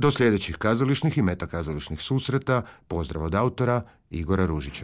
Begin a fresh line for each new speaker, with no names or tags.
Do sljedećih kazališnih i metakazališnih susreta, pozdrav od autora Igora Ružića.